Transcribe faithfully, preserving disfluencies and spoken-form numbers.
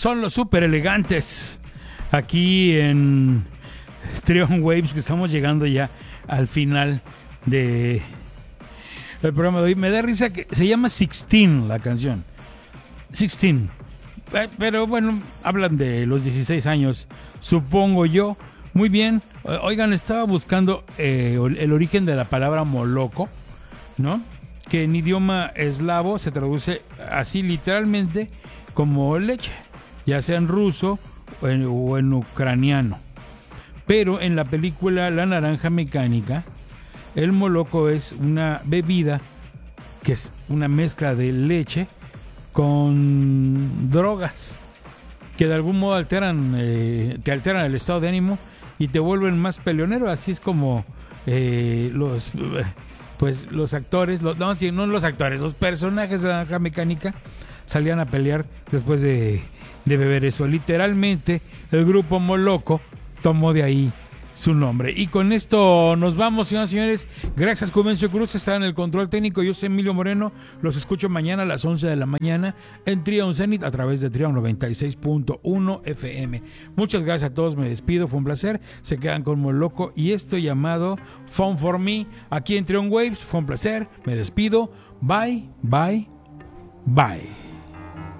son los super elegantes aquí en Trion Waves, que estamos llegando ya al final de el programa de hoy. Me da risa que se llama Sixteen la canción. Sixteen. Pero bueno, hablan de los dieciséis años, supongo yo. Muy bien. Oigan, estaba buscando eh, el origen de la palabra moloco, ¿no? Que en idioma eslavo se traduce así literalmente como leche, ya sea en ruso o en, o en ucraniano. Pero en la película La Naranja Mecánica, el moloco es una bebida que es una mezcla de leche con drogas que de algún modo alteran, eh, te alteran el estado de ánimo y te vuelven más peleonero. Así es como eh, los pues los actores, los, no, no los actores, los personajes de La Naranja Mecánica salían a pelear después de, de beber eso. Literalmente el grupo Moloco tomó de ahí su nombre. Y con esto nos vamos, señoras y señores. Gracias, Juvencio Cruz, está en el control técnico. Yo soy Emilio Moreno. Los escucho mañana a las once de la mañana en Trion Zenith a través de Trion noventa y seis punto uno F M. Muchas gracias a todos. Me despido. Fue un placer. Se quedan con Moloco y esto llamado Fun for Me aquí en Trion Waves. Fue un placer. Me despido. Bye, bye, bye.